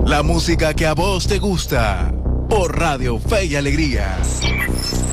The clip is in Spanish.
La música que a vos te gusta. Por Radio Fe y Alegría.